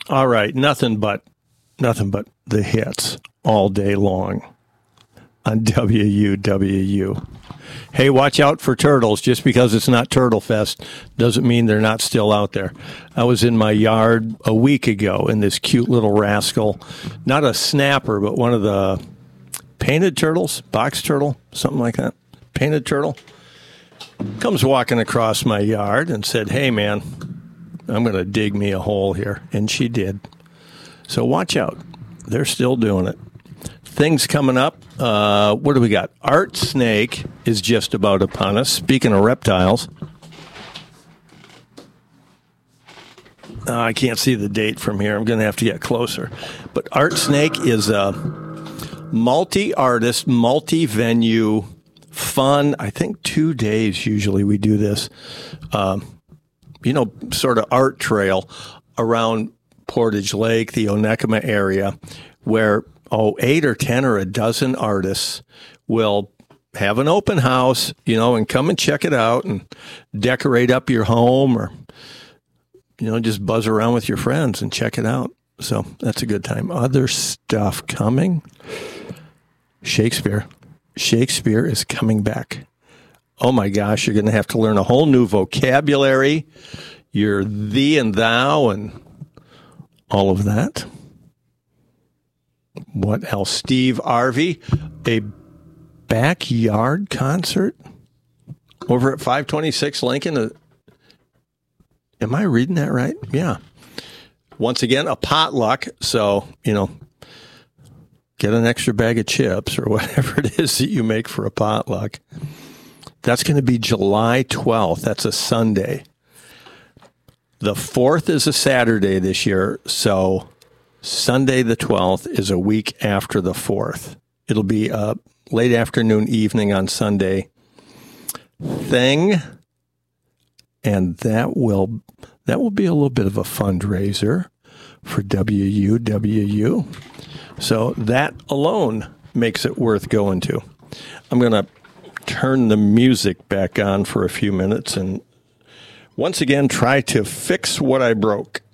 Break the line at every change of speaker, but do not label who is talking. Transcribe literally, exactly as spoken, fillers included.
All right, nothing but nothing but the hits all day long on W U W U. Hey, watch out for turtles. Just because it's not Turtle Fest doesn't mean they're not still out there. I was in my yard a week ago, and this cute little rascal, not a snapper, but one of the painted turtles, box turtle, something like that, painted turtle, comes walking across my yard and said, hey, man, I'm going to dig me a hole here. And she did. So watch out. They're still doing it. Things coming up. Uh, what do we got? Art Snake is just about upon us. Speaking of reptiles, uh, I can't see the date from here. I'm going to have to get closer. But Art Snake is a multi-artist, multi-venue, fun. I think two days usually we do this. Um, you know, sort of art trail around Portage Lake, the Onekama area, where, oh, eight or ten or a dozen artists will have an open house, you know, and come and check it out and decorate up your home or, you know, just buzz around with your friends and check it out. So that's a good time. Other stuff coming. Shakespeare. Shakespeare is coming back. Oh my gosh, you're going to have to learn a whole new vocabulary. Your thee and thou and all of that. What else? Steve Harvey, a backyard concert over at five twenty-six Lincoln. Uh, am I reading that right? Yeah. Once again, a potluck. So, you know, get an extra bag of chips or whatever it is that you make for a potluck. That's going to be July twelfth. That's a Sunday. The fourth is a Saturday this year, so Sunday the twelfth is a week after the fourth. It'll be a late afternoon, evening on Sunday thing, and that will that will be a little bit of a fundraiser for W U W U. So that alone makes it worth going to. I'm going to turn the music back on for a few minutes and once again try to fix what I broke.